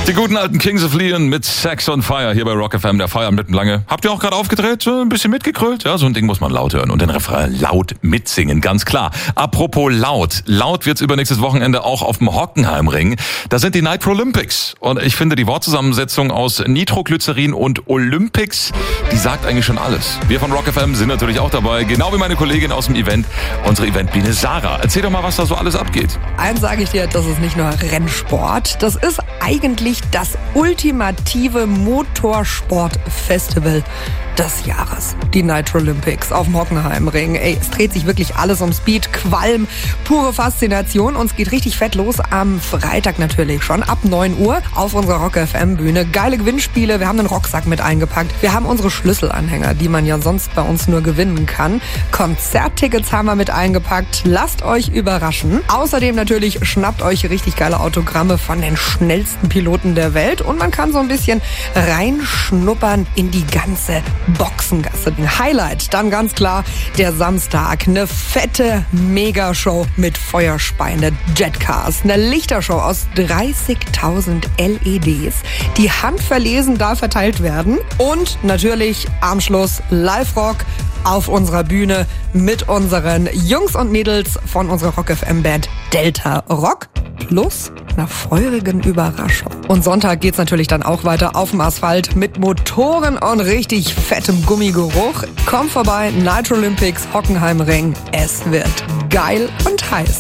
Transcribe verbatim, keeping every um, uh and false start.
Die guten alten Kings of Leon mit Sex on Fire hier bei Rock F M, der Feierabend mitten lange. Habt ihr auch gerade aufgedreht? So ein bisschen mitgekrölt? Ja, so ein Ding muss man laut hören und den Refrain laut mitsingen, ganz klar. Apropos laut. Laut wird's übernächstes Wochenende auch auf dem Hockenheimring. Da sind die Nitro Olympics. Und ich finde, die Wortzusammensetzung aus Nitroglycerin und Olympics, die sagt eigentlich schon alles. Wir von Rock F M sind natürlich auch dabei, genau wie meine Kollegin aus dem Event, unsere Eventbiene Sarah. Erzähl doch mal, was da so alles abgeht. Eins sage ich dir, das ist nicht nur Rennsport, das ist eigentlich das ultimative Motorsportfestival des Jahres. Die Nitro Olympics auf dem Hockenheimring. Ey, es dreht sich wirklich alles um Speed, Qualm, pure Faszination. Und es geht richtig fett los am Freitag natürlich schon ab neun Uhr auf unserer Rock F M Bühne. Geile Gewinnspiele, wir haben einen Rucksack mit eingepackt. Wir haben unsere Schlüsselanhänger, die man ja sonst bei uns nur gewinnen kann. Konzerttickets haben wir mit eingepackt. Lasst euch überraschen. Außerdem natürlich schnappt euch richtig geile Autogramme von den schnellsten Piloten der Welt. Und man kann so ein bisschen reinschnuppern in die ganze Boxengasse. Ein Highlight, dann ganz klar der Samstag. Eine fette Megashow mit Feuerspeine, Jetcars, eine Lichtershow aus dreißigtausend L E Ds, die handverlesen da verteilt werden. Und natürlich am Schluss Live-Rock auf unserer Bühne mit unseren Jungs und Mädels von unserer Rock F M Band Delta Rock plus einer feurigen Überraschung. Und Sonntag geht's natürlich dann auch weiter auf dem Asphalt mit Motoren und richtig fettem Gummigeruch. Kommt vorbei, Nitro Olympics, Hockenheimring. Es wird geil und heiß.